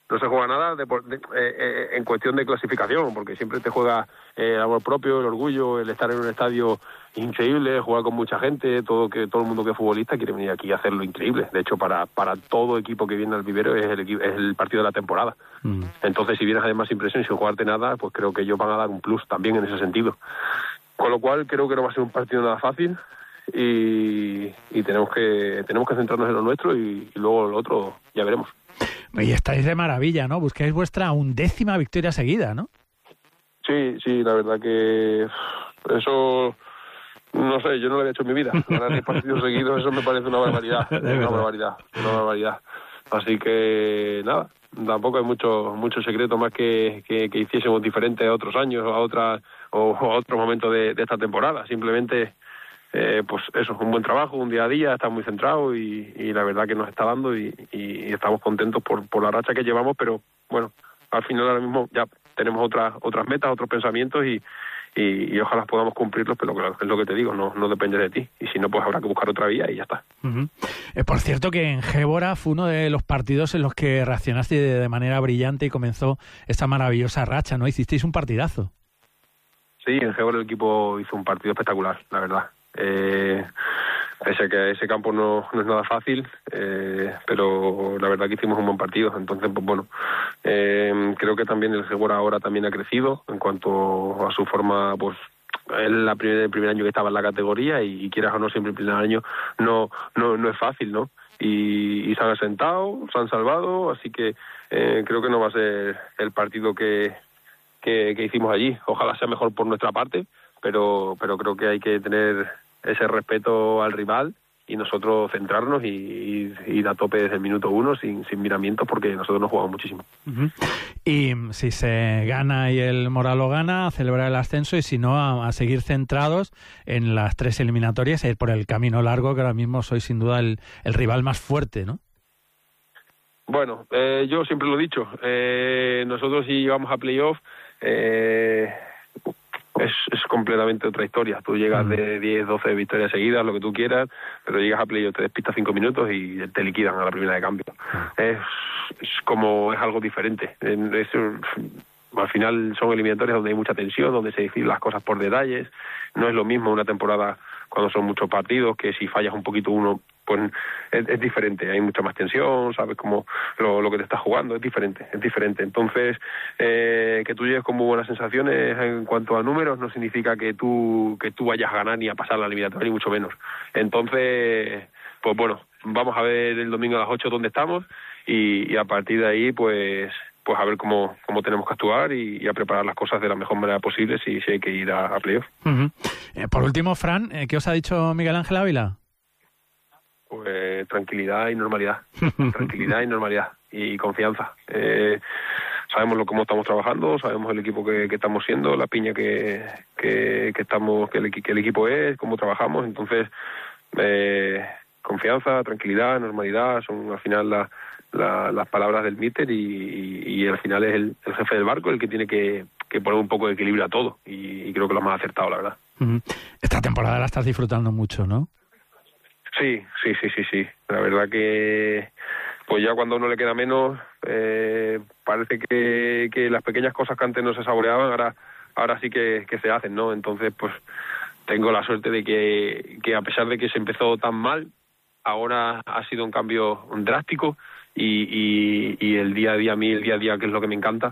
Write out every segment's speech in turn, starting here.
no se juega nada en cuestión de clasificación, porque siempre te juega el amor propio, el orgullo, el estar en un estadio increíble, jugar con mucha gente, todo el mundo que es futbolista quiere venir aquí a hacerlo increíble. De hecho, para todo equipo que viene al vivero es el partido de la temporada. Entonces, si vienes además sin presión, sin jugarte nada, pues creo que ellos van a dar un plus también en ese sentido. Con lo cual, creo que no va a ser un partido nada fácil y tenemos que centrarnos en lo nuestro y luego lo otro ya veremos. Y estáis de maravilla, ¿no? Buscáis vuestra 11ª victoria seguida, ¿no? Sí, la verdad que eso, no sé, yo no lo había hecho en mi vida. Ganar 10 partidos seguidos, eso me parece una barbaridad. Una barbaridad. Así que, nada, tampoco hay mucho secreto más que hiciésemos diferente a otros años o a otros momentos de esta temporada. Simplemente, pues eso, un buen trabajo, un día a día, estar muy centrado y la verdad que nos está dando y estamos contentos por la racha que llevamos, pero bueno, al final ahora mismo ya tenemos otras metas, otros pensamientos y ojalá podamos cumplirlos, pero claro, es lo que te digo, no depende de ti. Y si no, pues habrá que buscar otra vía y ya está. Por cierto, que en Gébora fue uno de los partidos en los que reaccionaste de manera brillante y comenzó esta maravillosa racha, ¿no? Hicisteis un partidazo. Sí, en Gébora el equipo hizo un partido espectacular, la verdad. Pese a que ese campo no es nada fácil, pero la verdad que hicimos un buen partido. Entonces, pues bueno, creo que también el Gébora ahora también ha crecido en cuanto a su forma, pues es el primer año que estaba en la categoría y quieras o no, siempre el primer año no es fácil, ¿no? Y se han asentado, se han salvado, así que creo que no va a ser el partido que hicimos allí. Ojalá sea mejor por nuestra parte, pero creo que hay que tener ese respeto al rival y nosotros centrarnos y ir a tope desde el minuto 1 sin miramientos, porque nosotros nos jugamos muchísimo. Y si se gana y el Moralo gana, a celebrar el ascenso, y si no, a seguir centrados en las 3 eliminatorias e ir por el camino largo, que ahora mismo sois sin duda el rival más fuerte, ¿no? Bueno, yo siempre lo he dicho, nosotros si llegamos a playoff es completamente otra historia. Tú llegas de 10, 12 victorias seguidas, lo que tú quieras, pero llegas a playoff, te despistas 5 minutos y te liquidan a la primera de cambio. Es algo diferente. Al final son eliminatorias donde hay mucha tensión, donde se deciden las cosas por detalles. No es lo mismo una temporada cuando son muchos partidos, que si fallas un poquito uno, pues es diferente, hay mucha más tensión, sabes cómo lo que te estás jugando, es diferente. Entonces, que tú llegues con muy buenas sensaciones en cuanto a números no significa que tú vayas a ganar ni a pasar la eliminatoria, ni mucho menos. Entonces, pues bueno, vamos a ver el domingo a las 8 dónde estamos y a partir de ahí, pues a ver cómo tenemos que actuar y a preparar las cosas de la mejor manera posible si hay que ir a playoff. Por último, Fran, ¿qué os ha dicho Miguel Ángel Ávila? Pues tranquilidad y normalidad. Tranquilidad y normalidad y confianza. Sabemos cómo estamos trabajando, sabemos el equipo que estamos siendo, la piña que el equipo es, cómo trabajamos. Entonces, confianza, tranquilidad, normalidad son al final las palabras del míster y al final es el jefe del barco el que tiene que poner un poco de equilibrio a todo y creo que lo más acertado, la verdad. Esta temporada la estás disfrutando mucho, ¿no? Sí. La verdad que pues ya cuando a uno le queda menos, parece que las pequeñas cosas que antes no se saboreaban, ahora sí que se hacen, ¿no? Entonces, pues tengo la suerte de que a pesar de que se empezó tan mal, ahora ha sido un cambio drástico y el día a día, que es lo que me encanta,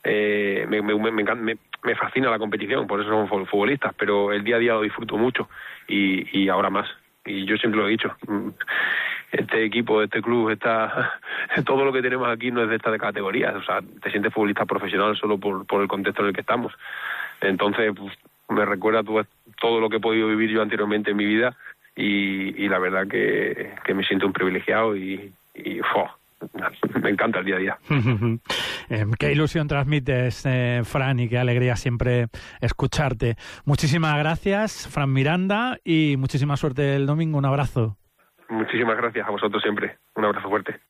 me fascina la competición, por eso somos futbolistas, pero el día a día lo disfruto mucho y ahora más. Y yo siempre lo he dicho, este equipo, este club, todo lo que tenemos aquí no es de esta categoría. O sea, te sientes futbolista profesional solo por el contexto en el que estamos. Entonces, pues, me recuerda todo lo que he podido vivir yo anteriormente en mi vida y la verdad que me siento un privilegiado y me encanta el día a día. Qué ilusión transmites, Fran, y qué alegría siempre escucharte. Muchísimas gracias, Fran Miranda, y muchísima suerte el domingo. Un abrazo. Muchísimas gracias a vosotros siempre. Un abrazo fuerte.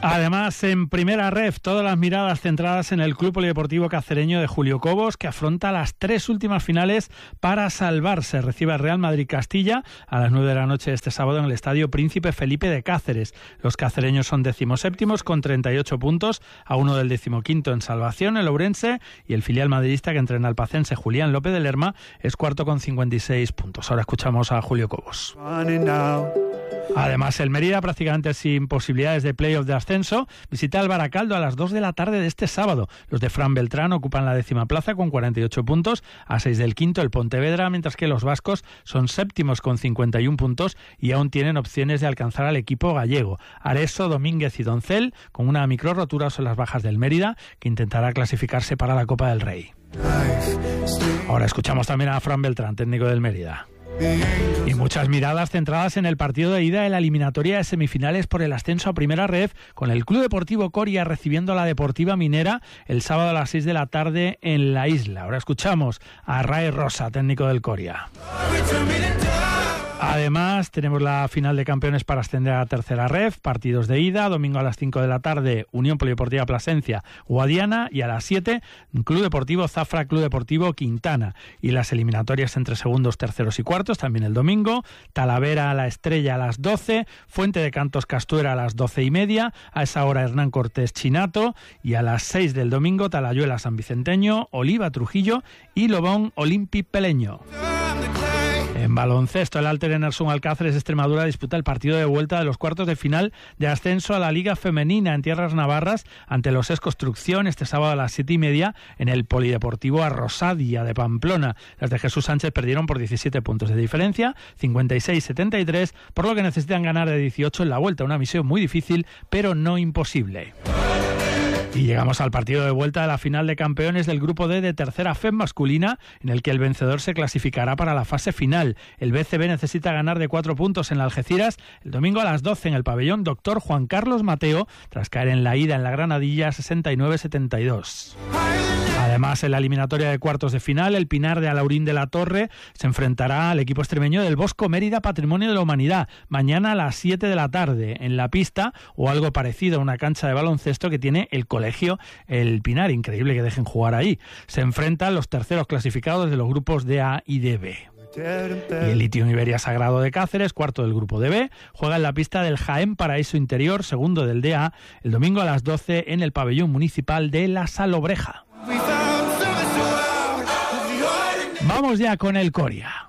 Además, en primera ref, todas las miradas centradas en el Club Polideportivo Cacereño de Julio Cobos, que afronta las 3 últimas finales para salvarse. Recibe al Real Madrid Castilla a las 9 de la noche de este sábado en el Estadio Príncipe Felipe de Cáceres. Los cacereños son 17º con 38 puntos, a 1 del 15º en salvación, el Ourense, y el filial madridista que entrena al pacense Julián López de Lerma es cuarto con 56 puntos. Ahora escuchamos a Julio Cobos. Además, el Mérida, prácticamente sin posibilidades de playoff de ascenso, visita al Baracaldo a las 2 de la tarde de este sábado. Los de Fran Beltrán ocupan la 10ª plaza con 48 puntos, a 6 del quinto el Pontevedra, mientras que los vascos son séptimos con 51 puntos y aún tienen opciones de alcanzar al equipo gallego. Areso, Domínguez y Doncel, con una micro rotura, son las bajas del Mérida, que intentará clasificarse para la Copa del Rey. Ahora escuchamos también a Fran Beltrán, técnico del Mérida. Y muchas miradas centradas en el partido de ida de la eliminatoria de semifinales por el ascenso a primera ref, con el Club Deportivo Coria recibiendo a la Deportiva Minera el sábado a las 6 de la tarde en la isla. Ahora escuchamos a Ray Rosa, técnico del Coria. Además, tenemos la final de campeones para ascender a la tercera ref, partidos de ida, domingo a las 5 de la tarde, Unión Polideportiva Plasencia, Guadiana, y a las 7, Club Deportivo Zafra, Club Deportivo Quintana. Y las eliminatorias entre segundos, terceros y cuartos, también el domingo, Talavera a la Estrella a las 12, Fuente de Cantos Castuera a las 12:30, a esa hora Hernán Cortés Chinato, y a las 6 del domingo, Talayuela San Vicenteño, Oliva Trujillo y Lobón Olimpi Peleño. En baloncesto, el Alter Enersson Alcáceres Extremadura disputa el partido de vuelta de los cuartos de final de ascenso a la Liga Femenina en tierras navarras ante los ES Construcción este sábado a las 7:30 en el Polideportivo Arrosadia de Pamplona. Las de Jesús Sánchez perdieron por 17 puntos de diferencia, 56-73, por lo que necesitan ganar de 18 en la vuelta. Una misión muy difícil, pero no imposible. Y llegamos al partido de vuelta de la final de campeones del Grupo D de tercera FEB masculina, en el que el vencedor se clasificará para la fase final. El BCB necesita ganar de 4 puntos en la Algeciras el domingo a las 12 en el pabellón Dr. Juan Carlos Mateo, tras caer en la ida en la Granadilla 69-72. Además, en la eliminatoria de cuartos de final, el Pinar de Alaurín de la Torre se enfrentará al equipo extremeño del Bosco Mérida Patrimonio de la Humanidad, mañana a las 7 de la tarde, en la pista o algo parecido a una cancha de baloncesto que tiene el colegio El Pinar. Increíble que dejen jugar ahí. Se enfrentan los terceros clasificados de los grupos de A y de B. Y el Litium Iberia Sagrado de Cáceres, cuarto del grupo de B, juega en la pista del Jaén Paraíso Interior, segundo del DA, el domingo a las 12 en el pabellón municipal de La Salobreja. Vamos ya con el Coria.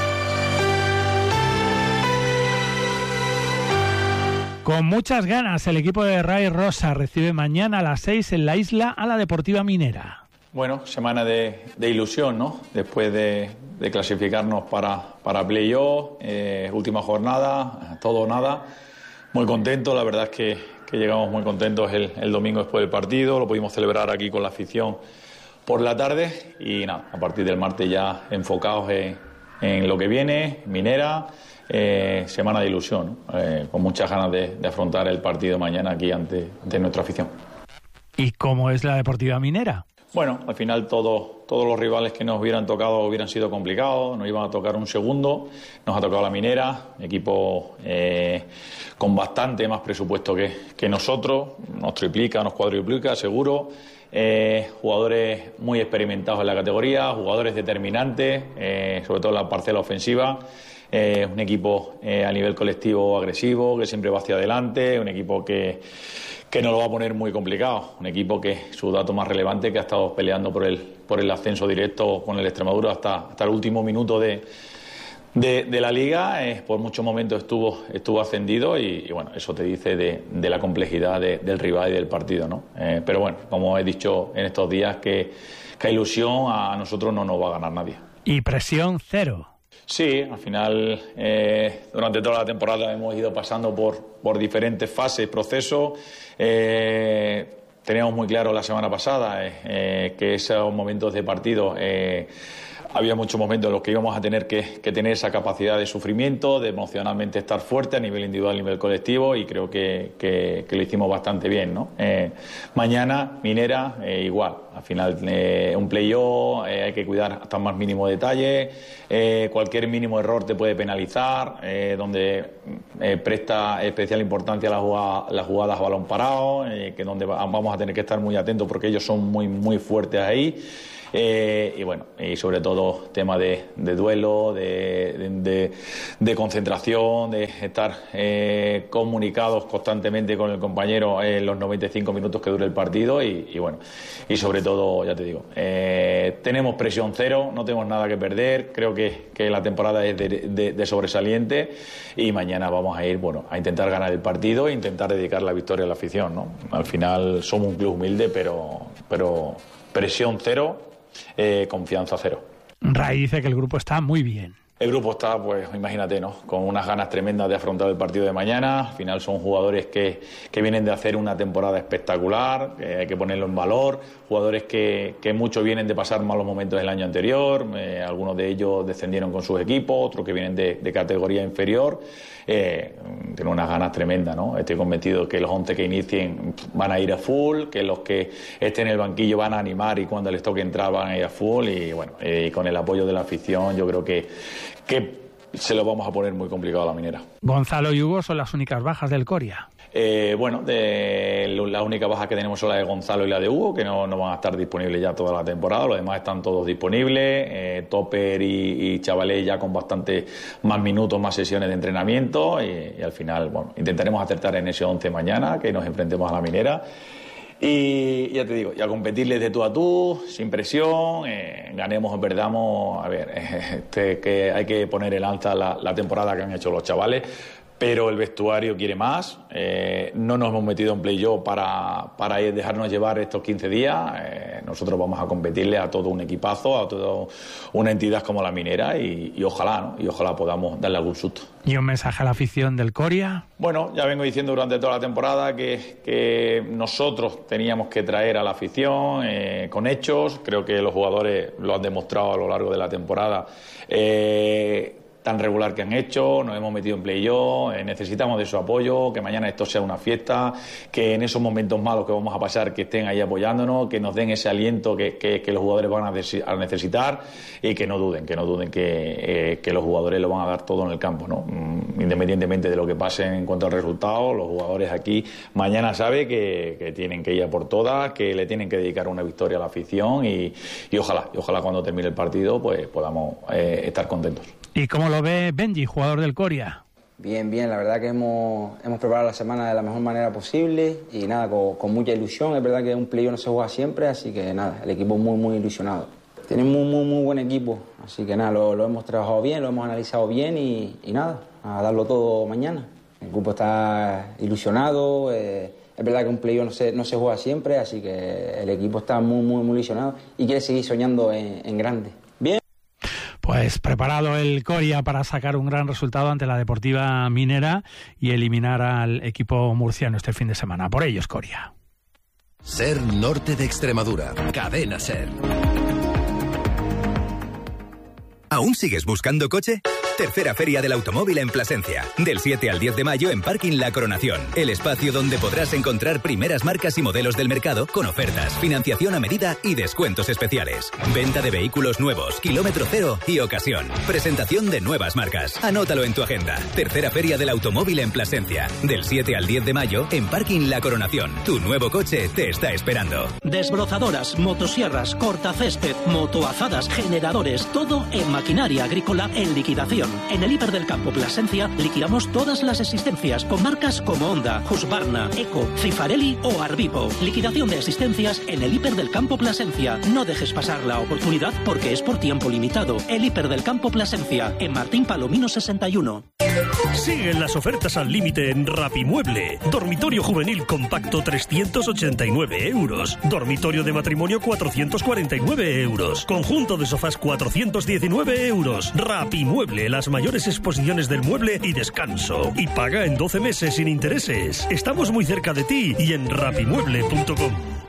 Con muchas ganas, el equipo de Ray Rosa recibe mañana a las 6 en la isla a la Deportiva Minera. Bueno, semana de ilusión, ¿no? Después de clasificarnos para playoff, última jornada, todo o nada. Muy contento, la verdad es que llegamos muy contentos el domingo después del partido, lo pudimos celebrar aquí con la afición por la tarde y nada, a partir del martes ya enfocados en lo que viene, Minera, semana de ilusión, ¿no? Con muchas ganas de afrontar el partido mañana aquí ante nuestra afición. ¿Y cómo es la Deportiva Minera? Bueno, al final todos los rivales que nos hubieran tocado hubieran sido complicados, nos iban a tocar un segundo, nos ha tocado la Minera, equipo con bastante más presupuesto que nosotros, nos triplica, nos cuadruplica seguro, jugadores muy experimentados en la categoría, jugadores determinantes, sobre todo en la parcela ofensiva. Un equipo a nivel colectivo agresivo, que siempre va hacia adelante, un equipo que nos lo va a poner muy complicado, un equipo que su dato más relevante que ha estado peleando por el ascenso directo con el Extremadura hasta el último minuto de la liga, por muchos momentos estuvo ascendido y bueno, eso te dice de la complejidad del rival y del partido, ¿no? Pero bueno, como he dicho en estos días, que ilusión a nosotros no nos va a ganar nadie. Y presión cero. Sí, al final durante toda la temporada hemos ido pasando por diferentes fases, procesos. Teníamos muy claro la semana pasada que esos momentos de partido había muchos momentos en los que íbamos a tener que tener esa capacidad de sufrimiento, de emocionalmente estar fuerte a nivel individual, a nivel colectivo, y creo que lo hicimos bastante bien, ¿no? Mañana, Minera, igual. Al final, un play-off, hay que cuidar hasta el más mínimo detalle. Cualquier mínimo error te puede penalizar, donde presta especial importancia las jugadas a balón parado, que donde vamos a tener que estar muy atentos porque ellos son muy, muy fuertes ahí. Y bueno, y sobre todo tema de duelo, de concentración, de estar comunicados constantemente con el compañero en los 95 minutos que dure el partido y bueno, y sobre todo, ya te digo, tenemos presión cero, no tenemos nada que perder, creo que la temporada es de sobresaliente y mañana vamos a ir, bueno, a intentar ganar el partido e intentar dedicar la victoria a la afición, ¿no? Al final somos un club humilde, pero presión cero. Confianza cero. Ray dice que el grupo está muy bien. El grupo está, pues imagínate, ¿no? Con unas ganas tremendas de afrontar el partido de mañana. Al final son jugadores que vienen de hacer una temporada espectacular, que hay que ponerlo en valor. Jugadores que muchos vienen de pasar malos momentos el año anterior. Algunos de ellos descendieron con sus equipos, otros que vienen de categoría inferior. Tienen unas ganas tremendas, ¿no? Estoy convencido que los 11 que inicien van a ir a full, que los que estén en el banquillo van a animar y cuando les toque entrar van a ir a full. Y bueno, con el apoyo de la afición yo creo que se lo vamos a poner muy complicado a la Minera. Gonzalo y Hugo son las únicas bajas del Coria. Bueno, la única baja que tenemos son la de Gonzalo y la de Hugo, que no van a estar disponibles ya toda la temporada. Los demás están todos disponibles. Topper y Chavalé ya con bastante más minutos, más sesiones de entrenamiento. Y al final, bueno, intentaremos acertar en ese 11 mañana, que nos enfrentemos a la Minera. Y ya te digo, y a competirles de tú a tú, sin presión, ganemos o perdamos. A ver, que hay que poner en alza la temporada que han hecho los chavales, pero el vestuario quiere más. No nos hemos metido en play-off para dejarnos llevar estos 15 días. Nosotros vamos a competirle a todo un equipazo, a toda una entidad como la Minera y ojalá, ¿no? Y ojalá podamos darle algún susto. ¿Y un mensaje a la afición del Coria? Bueno, ya vengo diciendo durante toda la temporada que nosotros teníamos que traer a la afición con hechos. Creo que los jugadores lo han demostrado a lo largo de la temporada. Tan regular que han hecho, nos hemos metido en play-off, necesitamos de su apoyo, que mañana esto sea una fiesta, que en esos momentos malos que vamos a pasar, que estén ahí apoyándonos, que nos den ese aliento que los jugadores van a necesitar y que no duden que los jugadores lo van a dar todo en el campo, ¿no? Independientemente de lo que pase en cuanto al resultado, los jugadores aquí mañana saben que tienen que ir a por todas, que le tienen que dedicar una victoria a la afición y ojalá cuando termine el partido pues podamos estar contentos. ¿Y cómo lo ve Benji, jugador del Coria? Bien, la verdad que hemos preparado la semana de la mejor manera posible y nada, con mucha ilusión. Es verdad que un play-off no se juega siempre, así que nada, el equipo muy ilusionado. Tenemos muy buen equipo, así que nada, lo hemos trabajado bien, lo hemos analizado bien y nada, a darlo todo mañana. El grupo está ilusionado, es verdad que un play-off no se juega siempre, así que el equipo está muy ilusionado y quiere seguir soñando en grande. Bien. Pues preparado el Coria para sacar un gran resultado ante la Deportiva Minera y eliminar al equipo murciano este fin de semana. Por ellos, Coria. Ser Norte de Extremadura. Cadena Ser. ¿Aún sigues buscando coche? Tercera Feria del Automóvil en Plasencia. Del 7 al 10 de mayo en Parking La Coronación. El espacio donde podrás encontrar primeras marcas y modelos del mercado con ofertas, financiación a medida y descuentos especiales. Venta de vehículos nuevos, kilómetro cero y ocasión. Presentación de nuevas marcas. Anótalo en tu agenda. Tercera Feria del Automóvil en Plasencia. Del 7 al 10 de mayo en Parking La Coronación. Tu nuevo coche te está esperando. Desbrozadoras, motosierras, cortacésped, motoazadas, generadores, todo en maquinaria agrícola en liquidación. En el Hiper del Campo Plasencia liquidamos todas las existencias con marcas como Honda, Husqvarna, Eco, Cifarelli o Arbipo. Liquidación de existencias en el Hiper del Campo Plasencia. No dejes pasar la oportunidad porque es por tiempo limitado. El Hiper del Campo Plasencia en Martín Palomino 61. Siguen las ofertas al límite en Rapimueble. Dormitorio juvenil compacto 389 euros. Dormitorio de matrimonio 449 euros. Conjunto de sofás 419 euros. Rapimueble, las mayores exposiciones del mueble y descanso. Y paga en 12 meses sin intereses. Estamos muy cerca de ti y en rapimueble.com.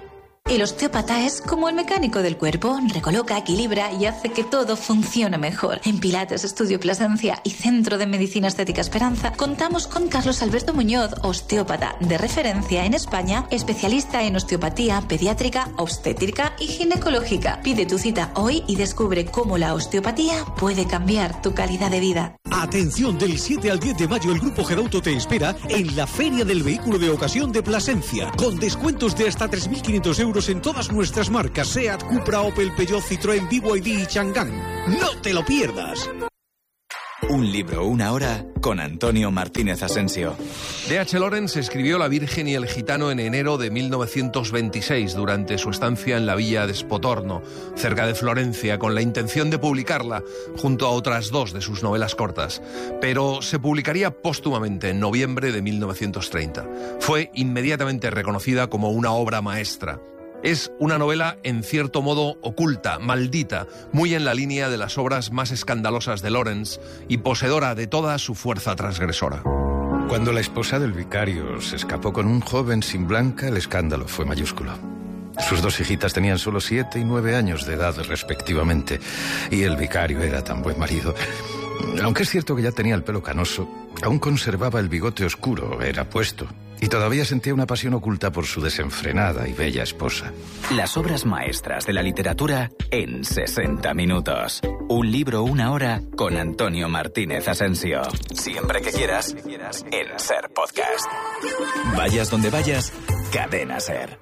El osteópata es como el mecánico del cuerpo, recoloca, equilibra y hace que todo funcione mejor. En Pilates Estudio Plasencia y Centro de Medicina Estética Esperanza contamos con Carlos Alberto Muñoz, osteópata de referencia en España, especialista en osteopatía pediátrica, obstétrica y ginecológica. Pide tu cita hoy y descubre cómo la osteopatía puede cambiar tu calidad de vida. Atención, del 7 al 10 de mayo el Grupo Gedauto te espera en la Feria del Vehículo de Ocasión de Plasencia, con descuentos de hasta 3.500 euros en todas nuestras marcas, SEAT, Cupra, Opel, Peugeot, Citroën, BYD y Chang'an. ¡No te lo pierdas! Un libro, una hora, con Antonio Martínez Asensio. D.H. Lawrence escribió La Virgen y el Gitano en enero de 1926, durante su estancia en la villa de Spotorno, cerca de Florencia, con la intención de publicarla junto a otras dos de sus novelas cortas. Pero se publicaría póstumamente en noviembre de 1930. Fue inmediatamente reconocida como una obra maestra. Es una novela en cierto modo oculta, maldita, muy en la línea de las obras más escandalosas de Lawrence y poseedora de toda su fuerza transgresora. Cuando la esposa del vicario se escapó con un joven sin blanca, el escándalo fue mayúsculo. Sus dos hijitas tenían solo 7 y 9 años de edad respectivamente, y el vicario era tan buen marido. Aunque es cierto que ya tenía el pelo canoso, aún conservaba el bigote oscuro, era puesto, y todavía sentía una pasión oculta por su desenfrenada y bella esposa. Las obras maestras de la literatura en 60 minutos. Un libro, una hora, con Antonio Martínez Asensio. Siempre que quieras, en SER Podcast. Vayas donde vayas, Cadena SER.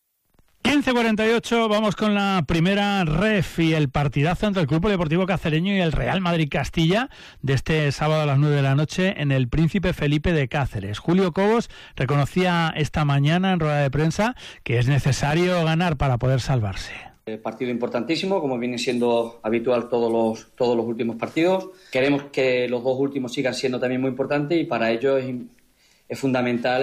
15:48, vamos con la primera ref y el partidazo entre el Club Deportivo Cacereño y el Real Madrid Castilla de este sábado a las 9 de la noche en el Príncipe Felipe de Cáceres. Julio Cobos reconocía esta mañana en rueda de prensa que es necesario ganar para poder salvarse. Partido importantísimo, como viene siendo habitual todos los últimos partidos. Queremos que los dos últimos sigan siendo también muy importantes y para ello es fundamental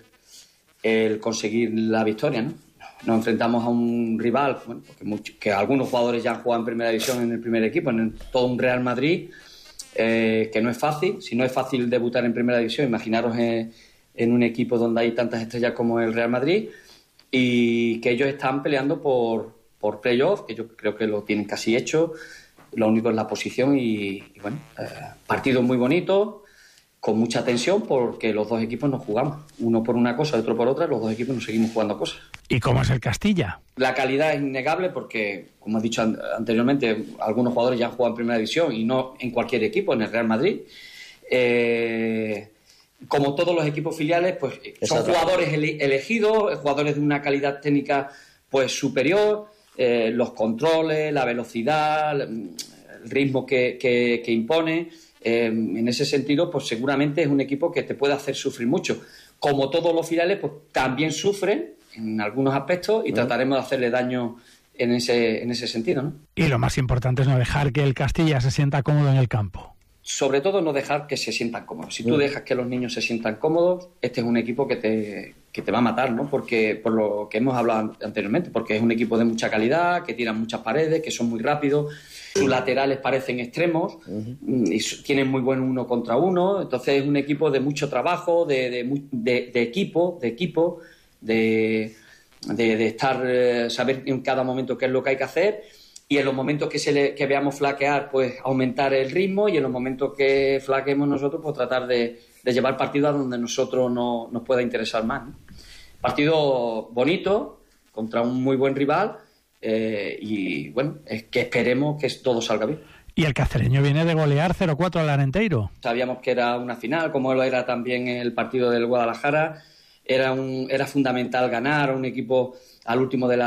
el conseguir la victoria, ¿no? Nos enfrentamos a un rival, bueno, que algunos jugadores ya han jugado en primera división en el primer equipo, en todo un Real Madrid, que no es fácil. Si no es fácil debutar en primera división, imaginaros en un equipo donde hay tantas estrellas como el Real Madrid, y que ellos están peleando por playoff, que yo creo que lo tienen casi hecho. Lo único es la posición y bueno, partido muy bonito, con mucha tensión, porque los dos equipos nos jugamos. Uno por una cosa, otro por otra, los dos equipos nos seguimos jugando cosas. ¿Y cómo es el Castilla? La calidad es innegable porque, como he dicho anteriormente, algunos jugadores ya han jugado en primera división y no en cualquier equipo, en el Real Madrid. Como todos los equipos filiales, pues son jugadores elegidos, jugadores de una calidad técnica pues superior, los controles, la velocidad, el ritmo que impone. En ese sentido, pues seguramente es un equipo que te puede hacer sufrir mucho. Como todos los filiales, pues también sufren en algunos aspectos y trataremos de hacerle daño en ese sentido, ¿no? Y lo más importante es no dejar que el Castilla se sienta cómodo en el campo. Sobre todo no dejar que se sientan cómodos. Si tú dejas que los niños se sientan cómodos, este es un equipo que te va a matar, ¿no? Porque por lo que hemos hablado anteriormente, porque es un equipo de mucha calidad, que tiran muchas paredes, que son muy rápidos, sus laterales parecen extremos y tienen muy buen 1 contra 1, entonces es un equipo de mucho trabajo, de equipo, de estar saber en cada momento qué es lo que hay que hacer. Y en los momentos que veamos flaquear, pues aumentar el ritmo, y en los momentos que flaqueemos nosotros, pues tratar de llevar partido a donde nosotros nos pueda interesar más, ¿no? Partido bonito, contra un muy buen rival, y bueno, es que esperemos que todo salga bien. Y el cacereño viene de golear 0-4 al Arenteiro. Sabíamos que era una final, como lo era también el partido del Guadalajara. Era fundamental ganar a un equipo al último de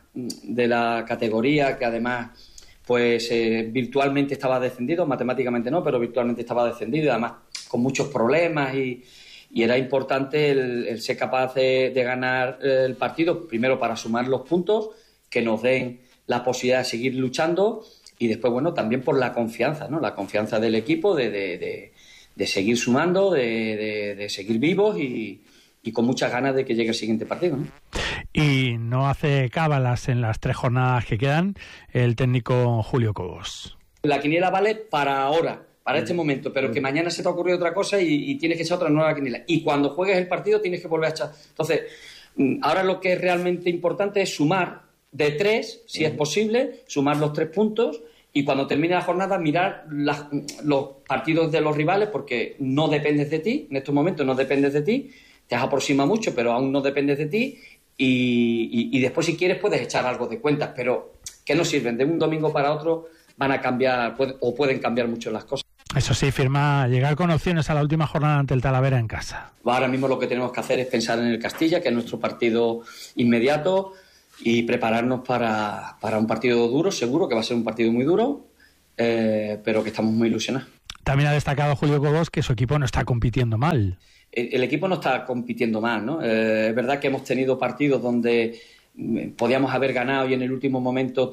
la categoría, que además pues virtualmente estaba descendido, matemáticamente no, pero virtualmente estaba descendido, además con muchos problemas, y era importante el ser capaz de ganar el partido, primero para sumar los puntos que nos den la posibilidad de seguir luchando, y después, bueno, también por la confianza, ¿no? La confianza del equipo de seguir sumando, de seguir vivos y con muchas ganas de que llegue el siguiente partido, ¿no? Y no hace cábalas en las 3 jornadas que quedan el técnico Julio Cobos. La quiniela vale para ahora, para este momento, pero que mañana se te ha ocurrido otra cosa y tienes que echar otra nueva quiniela. Y cuando juegues el partido tienes que volver a echar. Entonces, Ahora lo que es realmente importante es sumar de 3, si es posible, sumar los 3 puntos y cuando termine la jornada mirar los partidos de los rivales, porque no dependes de ti, en estos momentos no dependes de ti, te has aproximado mucho, pero aún no dependes de ti y después si quieres puedes echar algo de cuentas, pero que no sirven, de un domingo para otro van a cambiar o pueden cambiar mucho las cosas. Eso sí, firma llegar con opciones a la última jornada ante el Talavera en casa. Ahora mismo lo que tenemos que hacer es pensar en el Castilla, que es nuestro partido inmediato, y prepararnos para un partido duro, seguro que va a ser un partido muy duro, pero que estamos muy ilusionados. También ha destacado Julio Cobos que su equipo no está compitiendo mal. El equipo no está compitiendo mal, ¿no? Es verdad que hemos tenido partidos donde podíamos haber ganado y en el último momento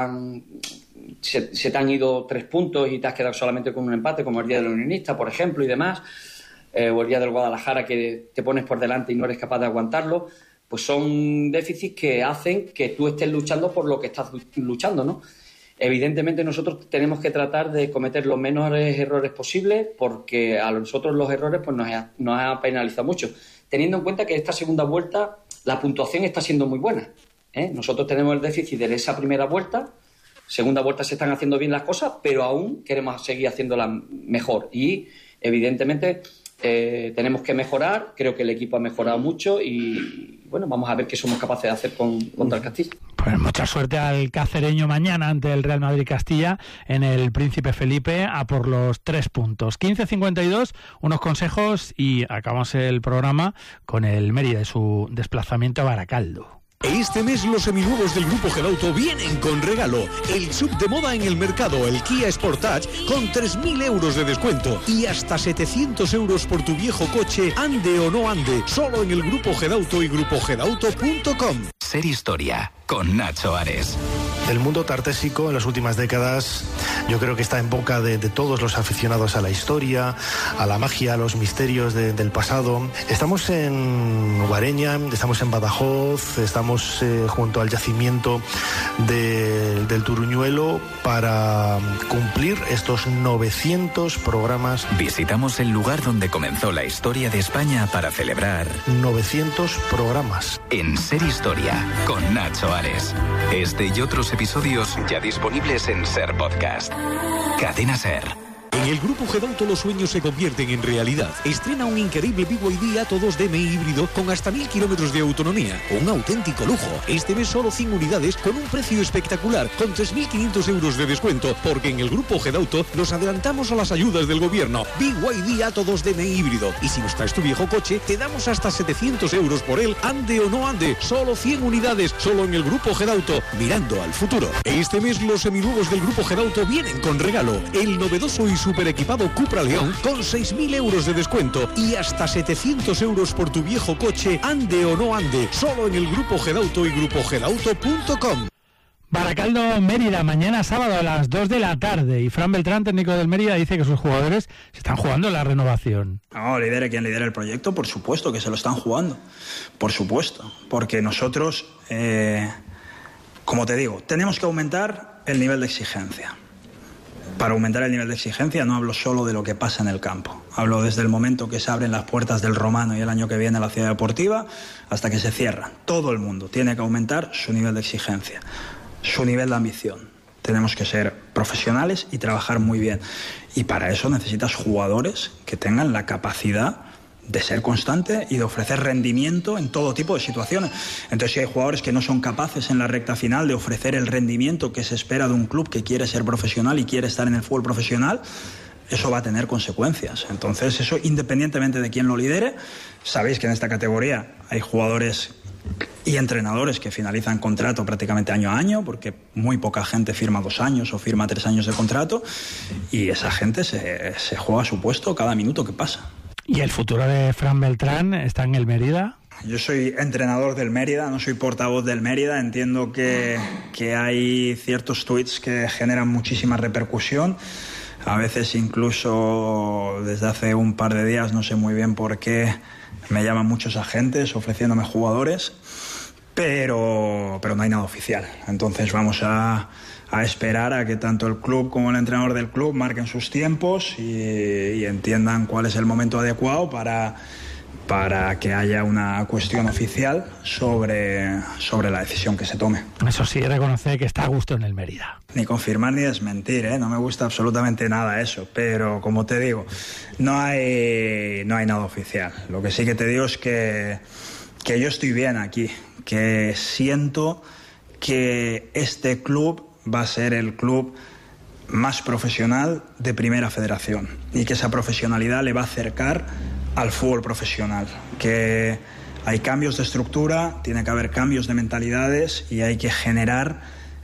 se te han ido 3 puntos y te has quedado solamente con un empate, como el día del Unionista, por ejemplo, y demás, o el día del Guadalajara, que te pones por delante y no eres capaz de aguantarlo. Pues son déficits que hacen que tú estés luchando por lo que estás luchando, ¿no? Evidentemente nosotros tenemos que tratar de cometer los menores errores posibles, porque a nosotros los errores pues nos ha penalizado mucho, teniendo en cuenta que esta segunda vuelta la puntuación está siendo muy buena, ¿eh? Nosotros tenemos el déficit de esa primera vuelta, segunda vuelta se están haciendo bien las cosas, pero aún queremos seguir haciéndolas mejor y evidentemente tenemos que mejorar. Creo que el equipo ha mejorado mucho y bueno, vamos a ver qué somos capaces de hacer contra el Castilla. Pues mucha suerte al cacereño mañana ante el Real Madrid Castilla en el Príncipe Felipe a por los 3 puntos. 15:52, unos consejos y acabamos el programa con el Mérida y su desplazamiento a Baracaldo. Este mes los seminuevos del Grupo Gedauto vienen con regalo. El sub de moda en el mercado, el Kia Sportage, con 3.000 euros de descuento y hasta 700 euros por tu viejo coche, ande o no ande, solo en el Grupo Gedauto y grupogedauto.com. Ser Historia, con Nacho Ares. El mundo tartésico en las últimas décadas yo creo que está en boca de todos los aficionados a la historia, a la magia, a los misterios del pasado. Estamos en Guareña, estamos en Badajoz, estamos junto al yacimiento del Turuñuelo para cumplir estos 900 programas. Visitamos el lugar donde comenzó la historia de España para celebrar 900 programas. En Ser Historia, con Nacho Ares. Este y otros episodios ya disponibles en Ser Podcast. Cadena Ser. En el Grupo Gedauto los sueños se convierten en realidad. Estrena un increíble BYD Atto 2DM híbrido con hasta 1000 kilómetros de autonomía. Un auténtico lujo. Este mes solo 100 unidades con un precio espectacular, con 3.500 euros de descuento, porque en el Grupo Gedauto nos adelantamos a las ayudas del gobierno. BYD Atto 2DM híbrido. Y si nos traes tu viejo coche, te damos hasta 700 euros por él, ande o no ande. Solo 100 unidades, solo en el Grupo Gedauto, mirando al futuro. Este mes los seminuevos del Grupo Gedauto vienen con regalo. El novedoso y super equipado Cupra León con 6.000 euros de descuento y hasta 700 euros por tu viejo coche, ande o no ande, solo en el Grupo Gedauto y grupogedauto.com. Baracaldo, Mérida, mañana sábado a las 2 de la tarde. Y Fran Beltrán, técnico del Mérida, dice que sus jugadores se están jugando la renovación. No, lidere quien lidere el proyecto, por supuesto que se lo están jugando. Por supuesto. Porque nosotros, como te digo, tenemos que aumentar el nivel de exigencia. Para aumentar el nivel de exigencia no hablo solo de lo que pasa en el campo. Hablo desde el momento que se abren las puertas del Romano y el año que viene la Ciudad Deportiva hasta que se cierran. Todo el mundo tiene que aumentar su nivel de exigencia, su nivel de ambición. Tenemos que ser profesionales y trabajar muy bien. Y para eso necesitas jugadores que tengan la capacidad de ser constante y de ofrecer rendimiento en todo tipo de situaciones. Entonces, si hay jugadores que no son capaces en la recta final de ofrecer el rendimiento que se espera de un club que quiere ser profesional y quiere estar en el fútbol profesional, eso va a tener consecuencias. Entonces, eso independientemente de quién lo lidere, sabéis que en esta categoría hay jugadores y entrenadores que finalizan contrato prácticamente año a año, porque muy poca gente firma 2 años o firma 3 años de contrato, y esa gente se juega su puesto cada minuto que pasa. ¿Y el futuro de Fran Beltrán está en el Mérida? Yo soy entrenador del Mérida, no soy portavoz del Mérida. Entiendo que hay ciertos tuits que generan muchísima repercusión. A veces incluso desde hace un par de días, no sé muy bien por qué, me llaman muchos agentes ofreciéndome jugadores, pero no hay nada oficial. Entonces vamos a esperar a que tanto el club como el entrenador del club marquen sus tiempos y entiendan cuál es el momento adecuado para para que haya una cuestión oficial sobre la decisión que se tome. Eso sí, reconoce que está a gusto en el Mérida. Ni confirmar ni desmentir, no me gusta absolutamente nada eso, pero como te digo, no hay nada oficial. Lo que sí que te digo es que yo estoy bien aquí, que siento que este club va a ser el club más profesional de Primera Federación y que esa profesionalidad le va a acercar al fútbol profesional, que hay cambios de estructura, tiene que haber cambios de mentalidades y hay que generar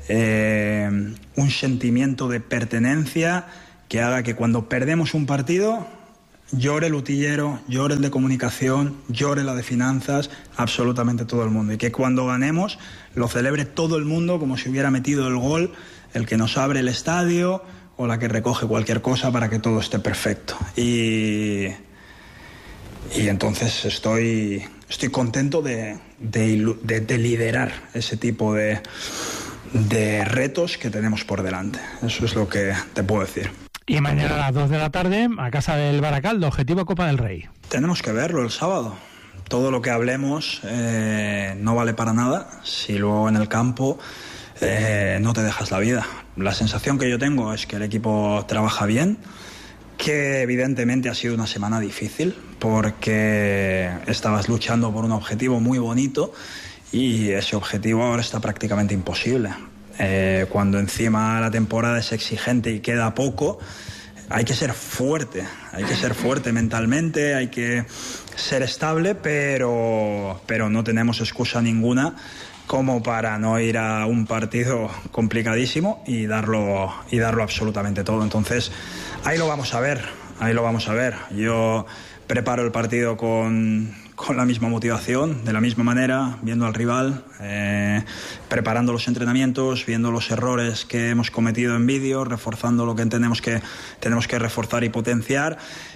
un sentimiento de pertenencia que haga que cuando perdemos un partido llore el utillero, llore el de comunicación, llore la de finanzas, absolutamente todo el mundo, y que cuando ganemos lo celebre todo el mundo como si hubiera metido el gol el que nos abre el estadio o la que recoge cualquier cosa para que todo esté perfecto. Y entonces estoy contento de liderar ese tipo de retos que tenemos por delante. Eso es lo que te puedo decir. Y mañana a las 2 de la tarde, a casa del Baracaldo, objetivo Copa del Rey. Tenemos que verlo el sábado. Todo lo que hablemos no vale para nada si luego en el campo no te dejas la vida. La sensación que yo tengo es que el equipo trabaja bien, que evidentemente ha sido una semana difícil porque estabas luchando por un objetivo muy bonito y ese objetivo ahora está prácticamente imposible. Cuando encima la temporada es exigente y queda poco, hay que ser fuerte mentalmente, hay que ser estable, pero no tenemos excusa ninguna como para no ir a un partido complicadísimo y darlo absolutamente todo. Entonces, ahí lo vamos a ver. Yo preparo el partido con la misma motivación, de la misma manera, viendo al rival, preparando los entrenamientos, viendo los errores que hemos cometido en vídeo, reforzando lo que entendemos que tenemos que reforzar y potenciar,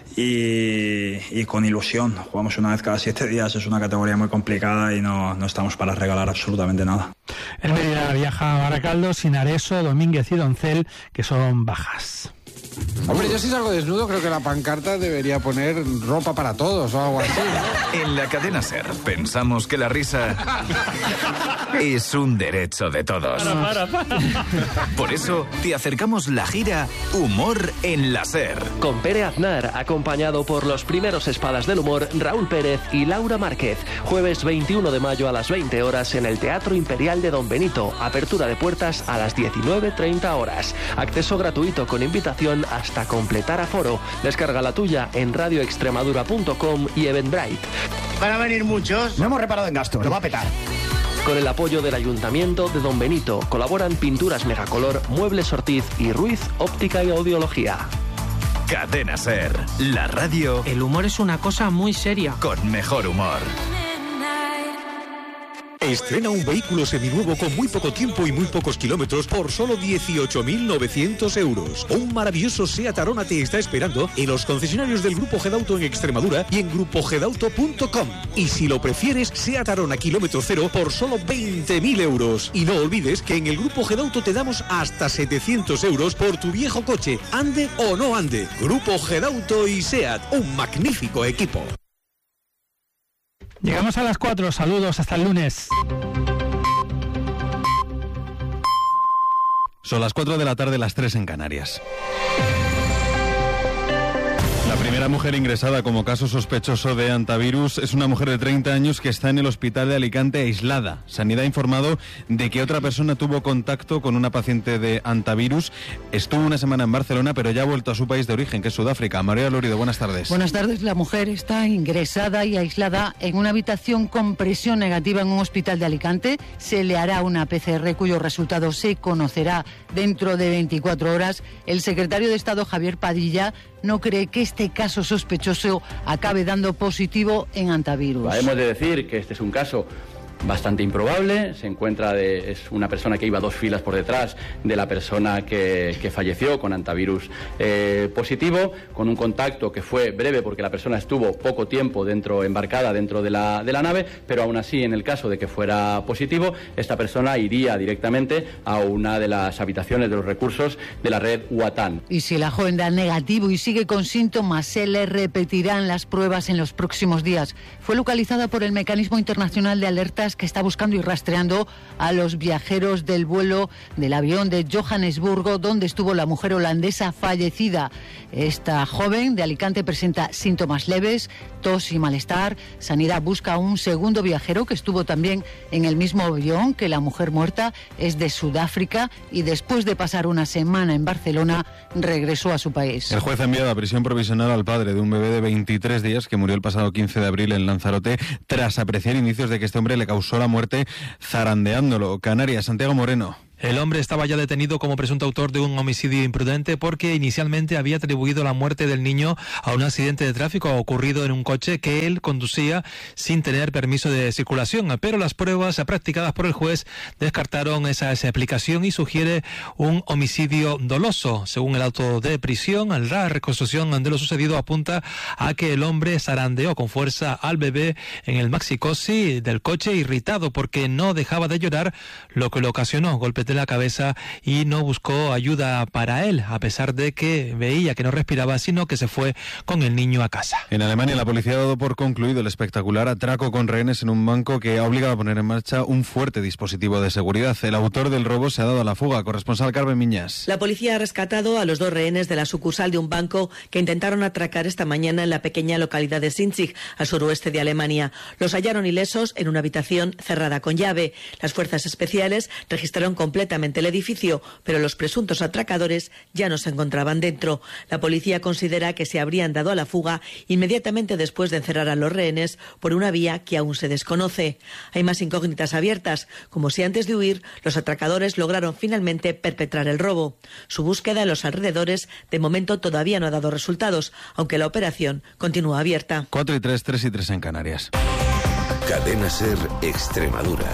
y con ilusión. Jugamos una vez cada 7 días, es una categoría muy complicada y no estamos para regalar absolutamente nada. El Mérida viaja a Baracaldo sin Areso, Domínguez y Doncel, que son bajas. Hombre, yo si salgo desnudo creo que la pancarta debería poner ropa para todos o algo así, ¿no? En la cadena SER pensamos que la risa es un derecho de todos. Para. Por eso te acercamos la gira Humor en la SER. Con Pere Aznar, acompañado por los primeros espadas del humor, Raúl Pérez y Laura Márquez. Jueves 21 de mayo a las 20 horas en el Teatro Imperial de Don Benito. Apertura de puertas a las 19:30 horas. Acceso gratuito con invitación hasta completar aforo. Descarga la tuya en radioextremadura.com y Eventbrite. Van a venir muchos. No hemos reparado en gasto, lo va a petar. Con el apoyo del Ayuntamiento de Don Benito colaboran Pinturas Megacolor, Muebles Ortiz y Ruiz Óptica y Audiología. Cadena SER, la radio. El humor es una cosa muy seria. Con mejor humor. Estrena un vehículo seminuevo con muy poco tiempo y muy pocos kilómetros por solo 18.900 euros. Un maravilloso Seat Arona te está esperando en los concesionarios del Grupo Gedauto en Extremadura y en grupogedauto.com. Y si lo prefieres, Seat Arona kilómetro cero por solo 20.000 euros. Y no olvides que en el Grupo Gedauto te damos hasta 700 euros por tu viejo coche, ande o no ande. Grupo Gedauto y Seat, un magnífico equipo. Llegamos a las 4, saludos, hasta el lunes. Son las 4 de la tarde, las 3 en Canarias. La primera mujer ingresada como caso sospechoso de hantavirus es una mujer de 30 años que está en el hospital de Alicante aislada. Sanidad ha informado de que otra persona tuvo contacto con una paciente de hantavirus. Estuvo una semana en Barcelona, pero ya ha vuelto a su país de origen, que es Sudáfrica. María Lorido, buenas tardes. Buenas tardes. La mujer está ingresada y aislada en una habitación con presión negativa en un hospital de Alicante. Se le hará una PCR cuyo resultado se conocerá dentro de 24 horas. El secretario de Estado, Javier Padilla, no cree que este caso sospechoso acabe dando positivo en hantavirus. Hemos de decir que este es un caso bastante improbable. Es una persona que iba 2 filas por detrás de la persona que falleció con antivirus positivo, con un contacto que fue breve porque la persona estuvo poco tiempo embarcada dentro de la nave, pero aún así, en el caso de que fuera positivo, esta persona iría directamente a una de las habitaciones de los recursos de la red UATAN. Y si la joven da negativo y sigue con síntomas, se le repetirán las pruebas en los próximos días. Fue localizada por el Mecanismo Internacional de Alertas, que está buscando y rastreando a los viajeros del vuelo del avión de Johannesburgo, donde estuvo la mujer holandesa fallecida. Esta joven de Alicante presenta síntomas leves, tos y malestar. Sanidad busca a un segundo viajero que estuvo también en el mismo avión que la mujer muerta. Es de Sudáfrica y después de pasar una semana en Barcelona regresó a su país. El juez ha enviado a prisión provisional al padre de un bebé de 23 días que murió el pasado 15 de abril en Lanzarote tras apreciar indicios de que este hombre le causó la muerte zarandeándolo. Canarias, Santiago Moreno. El hombre estaba ya detenido como presunto autor de un homicidio imprudente porque inicialmente había atribuido la muerte del niño a un accidente de tráfico ocurrido en un coche que él conducía sin tener permiso de circulación. Pero las pruebas practicadas por el juez descartaron esa explicación y sugiere un homicidio doloso. Según el auto de prisión, la reconstrucción de lo sucedido apunta a que el hombre zarandeó con fuerza al bebé en el maxicosi del coche, irritado porque no dejaba de llorar, lo que le ocasionó golpes de la cabeza y no buscó ayuda para él, a pesar de que veía que no respiraba, sino que se fue con el niño a casa. En Alemania, la policía ha dado por concluido el espectacular atraco con rehenes en un banco que ha obligado a poner en marcha un fuerte dispositivo de seguridad. El autor del robo se ha dado a la fuga. Corresponsal Carmen Miñas. La policía ha rescatado a los 2 rehenes de la sucursal de un banco que intentaron atracar esta mañana en la pequeña localidad de Sinzig, al suroeste de Alemania. Los hallaron ilesos en una habitación cerrada con llave. Las fuerzas especiales registraron completamente el edificio, pero los presuntos atracadores ya no se encontraban dentro. La policía considera que se habrían dado a la fuga inmediatamente después de encerrar a los rehenes por una vía que aún se desconoce. Hay más incógnitas abiertas, como si antes de huir los atracadores lograron finalmente perpetrar el robo. Su búsqueda en los alrededores de momento todavía no ha dado resultados, aunque la operación continúa abierta. 4 y 3, 3 y 3 en Canarias. Cadena SER Extremadura.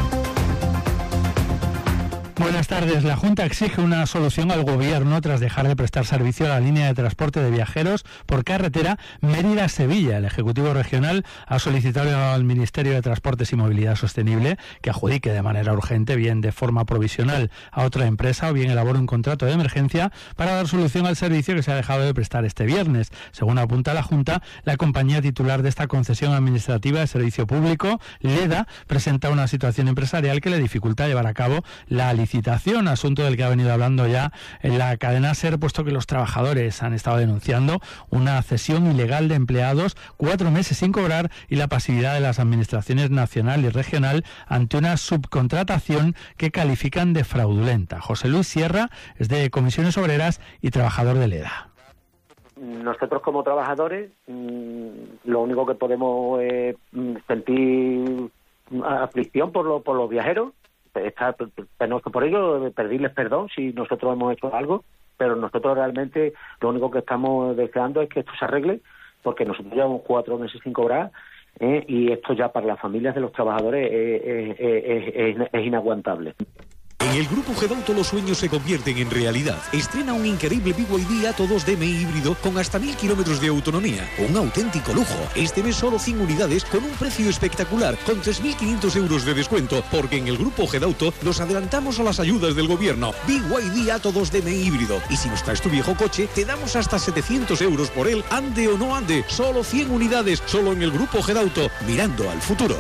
Buenas tardes. La Junta exige una solución al Gobierno tras dejar de prestar servicio a la línea de transporte de viajeros por carretera Mérida-Sevilla. El Ejecutivo Regional ha solicitado al Ministerio de Transportes y Movilidad Sostenible que adjudique de manera urgente, bien de forma provisional, a otra empresa o bien elabore un contrato de emergencia para dar solución al servicio que se ha dejado de prestar este viernes. Según apunta la Junta, la compañía titular de esta concesión administrativa de servicio público, Leda, presenta una situación empresarial que le dificulta llevar a cabo la licitación, asunto del que ha venido hablando ya en la cadena SER, puesto que los trabajadores han estado denunciando una cesión ilegal de empleados, 4 meses sin cobrar y la pasividad de las administraciones nacional y regional ante una subcontratación que califican de fraudulenta. José Luis Sierra es de Comisiones Obreras y trabajador de Leda. Nosotros como trabajadores lo único que podemos es sentir aflicción por los viajeros. Está penoso por ello, pedirles perdón si nosotros hemos hecho algo, pero nosotros realmente lo único que estamos deseando es que esto se arregle, porque nosotros llevamos 4 meses sin cobrar y esto ya para las familias de los trabajadores es inaguantable. En el Grupo Gedauto los sueños se convierten en realidad. Estrena un increíble BYD Atto 2 DMI híbrido con hasta 1000 kilómetros de autonomía. Un auténtico lujo. Este mes solo 100 unidades con un precio espectacular, con 3.500 euros de descuento, porque en el Grupo Gedauto nos adelantamos a las ayudas del gobierno. BYD Atto 2 DMI híbrido. Y si nos traes tu viejo coche, te damos hasta 700 euros por él, ande o no ande. Solo 100 unidades, solo en el Grupo Gedauto. Mirando al futuro.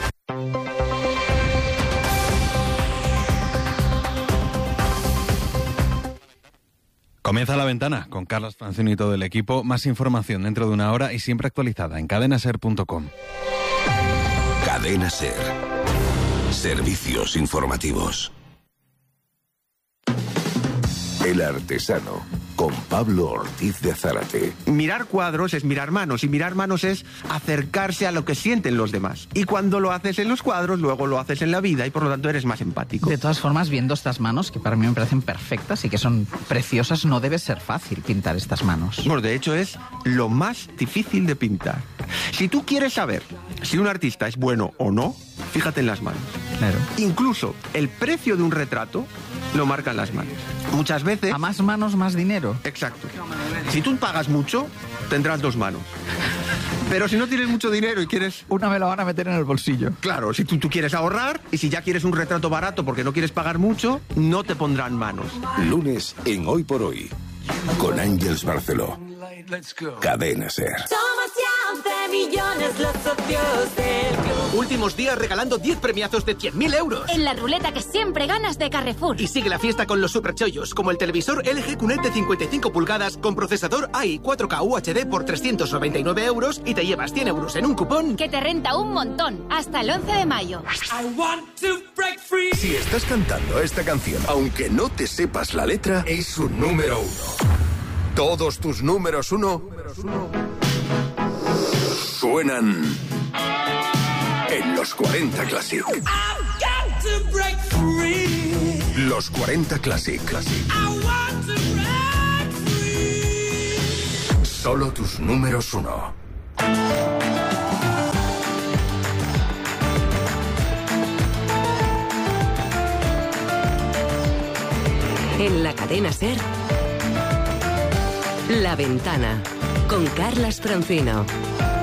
Comienza La Ventana con Carlos Francino y todo el equipo. Más información dentro de una hora y siempre actualizada en cadenaser.com. Cadena SER. Servicios informativos. El Artesano, con Pablo Ortiz de Zárate. Mirar cuadros es mirar manos, y mirar manos es acercarse a lo que sienten los demás. Y cuando lo haces en los cuadros, luego lo haces en la vida, y por lo tanto eres más empático. De todas formas, viendo estas manos, que para mí me parecen perfectas y que son preciosas, no debe ser fácil pintar estas manos. Bueno, de hecho es lo más difícil de pintar. Si tú quieres saber si un artista es bueno o no, fíjate en las manos. Claro. Incluso el precio de un retrato lo marcan las manos. Muchas veces... A más manos, más dinero. Exacto. Si tú pagas mucho, tendrás 2 manos. Pero si no tienes mucho dinero y quieres... Una me la van a meter en el bolsillo. Claro, si tú quieres ahorrar y si ya quieres un retrato barato porque no quieres pagar mucho, no te pondrán manos. Lunes en Hoy por Hoy, con Ángeles Barceló. Cadena SER. Somos ya 11 millones los socios del club. Últimos días regalando 10 premiazos de 100.000 euros. En la ruleta que siempre ganas de Carrefour. Y sigue la fiesta con los superchollos, como el televisor LG QNED de 55 pulgadas con procesador AI 4K UHD por 399 euros y te llevas 100 euros en un cupón que te renta un montón. Hasta el 11 de mayo. Si estás cantando esta canción, aunque no te sepas la letra, es un número 1. Todos tus números 1 suenan en los 40 Classic. Los 40 Classic. Solo tus números 1. En la cadena SER, La Ventana, con Carlas Francino.